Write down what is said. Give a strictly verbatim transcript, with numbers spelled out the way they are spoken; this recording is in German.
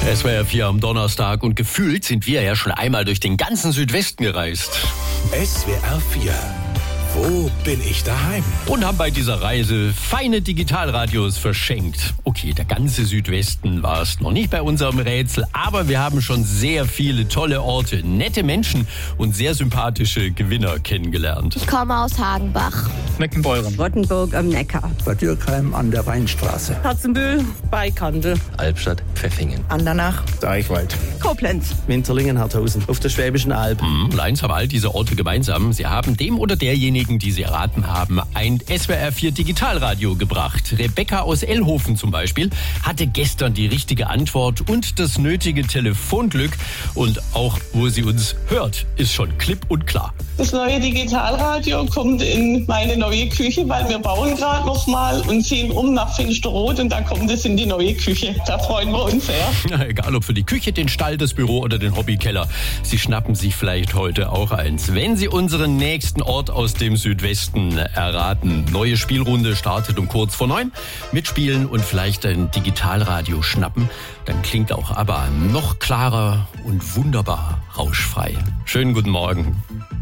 S W R vier am Donnerstag und gefühlt sind wir ja schon einmal durch den ganzen Südwesten gereist. S W R vier. Wo bin ich daheim? Und haben bei dieser Reise feine Digitalradios verschenkt. Okay, der ganze Südwesten war es noch nicht bei unserem Rätsel, aber wir haben schon sehr viele tolle Orte, nette Menschen und sehr sympathische Gewinner kennengelernt. Ich komme aus Hagenbach. Meckenbeuren. Rottenburg am Neckar. Bad Dürkheim an der Weinstraße. Katzenbühl bei Kandel. Albstadt, Pfeffingen. Andernach. Deichwald. Koblenz. Winterlingen, Harthausen. Auf der Schwäbischen Alb. Hm, eins haben all diese Orte gemeinsam. Sie haben dem oder derjenigen, die sie erraten haben, ein S W R vier Digitalradio gebracht. Rebecca aus Ellhofen zum Beispiel hatte gestern die richtige Antwort und das nötige Telefonglück. Und auch, wo sie uns hört, ist schon klipp und klar. Das neue Digitalradio kommt in meine neue Küche, weil wir bauen gerade noch mal und ziehen um nach Finsterrot und da kommt es in die neue Küche. Da freuen wir uns sehr. Na, egal ob für die Küche, den Stall, das Büro oder den Hobbykeller. Sie schnappen sich vielleicht heute auch eins, wenn Sie unseren nächsten Ort aus dem Südwesten erraten. Neue Spielrunde startet um kurz vor neun. Mitspielen und vielleicht ein Digitalradio schnappen. Dann klingt auch ABBA noch klarer und wunderbar rauschfrei. Schönen guten Morgen.